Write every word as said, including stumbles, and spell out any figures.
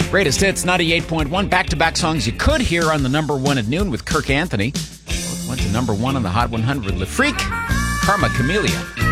Greatest Hits ninety-eight point one. Back-to-back songs you could hear on the number one at noon with Kirk Anthony. Both went to number one on the Hot one hundred. Le Freak, Karma Chameleon.